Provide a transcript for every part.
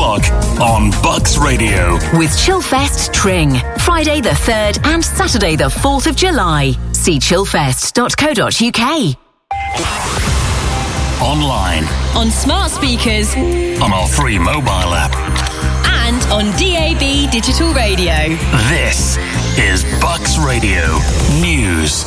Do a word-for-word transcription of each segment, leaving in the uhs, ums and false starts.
o'clock on Bucks Radio. With Chillfest Tring, Friday the third and Saturday the fourth of July. See chillfest dot co dot uk. Online. On smart speakers. On our free mobile app. And on D A B digital radio. This is Bucks Radio News.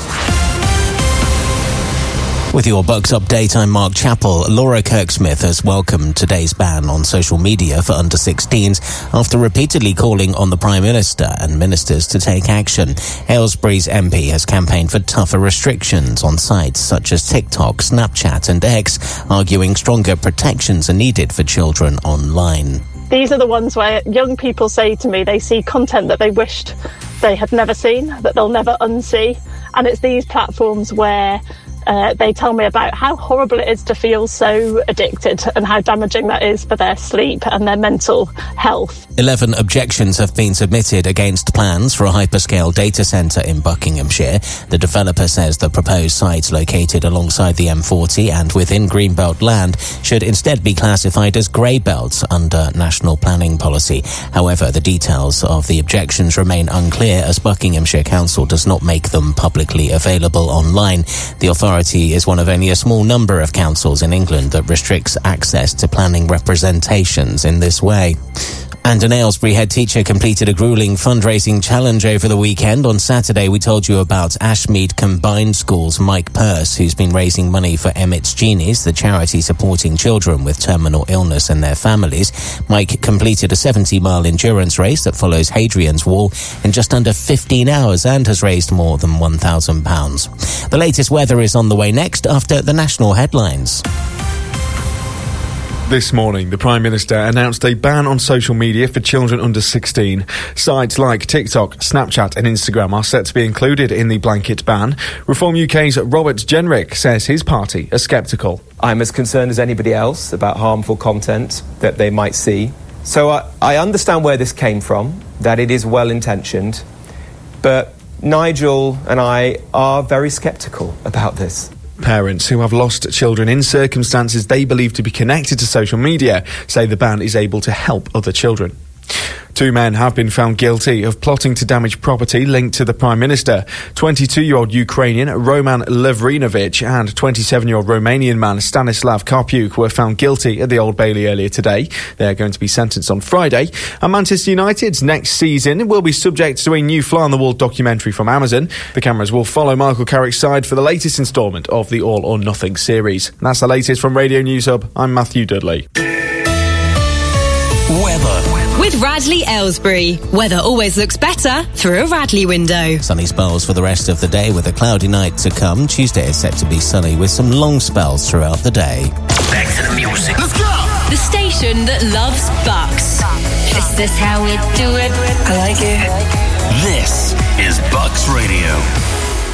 With your Bucks update, I'm Mark Chappell. Laura Kirksmith has welcomed today's ban on social media for under sixteens after repeatedly calling on the Prime Minister and ministers to take action. Aylesbury's M P has campaigned for tougher restrictions on sites such as TikTok, Snapchat and X, arguing stronger protections are needed for children online. These are the ones where young people say to me they see content that they wished they had never seen, that they'll never unsee. And it's these platforms where Uh, they tell me about how horrible it is to feel so addicted and how damaging that is for their sleep and their mental health. Eleven objections have been submitted against plans for a hyperscale data centre in Buckinghamshire. The developer says the proposed site, located alongside the M forty and within Greenbelt land, should instead be classified as grey belts under national planning policy. However, the details of the objections remain unclear as Buckinghamshire Council does not make them publicly available online. The authority Authority is one of only a small number of councils in England that restricts access to planning representations in this way. And an Aylesbury head teacher completed a gruelling fundraising challenge over the weekend. On Saturday, we told you about Ashmead Combined School's Mike Purse, who's been raising money for Emmett's Genies, the charity supporting children with terminal illness and their families. Mike completed a seventy-mile endurance race that follows Hadrian's Wall in just under fifteen hours and has raised more than one thousand pounds. The latest weather is on the way next after the national headlines. This morning, the Prime Minister announced a ban on social media for children under sixteen. Sites like TikTok, Snapchat and Instagram are set to be included in the blanket ban. Reform U K's Robert Jenrick says his party are sceptical. I'm as concerned as anybody else about harmful content that they might see. So I, I understand where this came from, that it is well-intentioned, but Nigel and I are very sceptical about this. Parents who have lost children in circumstances they believe to be connected to social media say the ban is able to help other children. Two men have been found guilty of plotting to damage property linked to the Prime Minister. twenty-two-year-old Ukrainian Roman Lavrinovich and twenty-seven-year-old Romanian man Stanislav Karpiuk were found guilty at the Old Bailey earlier today. They are going to be sentenced on Friday. And Manchester United's next season will be subject to a new fly-on-the-wall documentary from Amazon. The cameras will follow Michael Carrick's side for the latest instalment of the All or Nothing series. And that's the latest from Radio News Hub. I'm Matthew Dudley. Weather. With Radley Aylesbury. Weather always looks better through a Radley window. Sunny spells for the rest of the day with a cloudy night to come. Tuesday is set to be sunny with some long spells throughout the day. Back to the music. Let's go! The station that loves Bucks. Is this how we do it? I like it. This is Bucks Radio.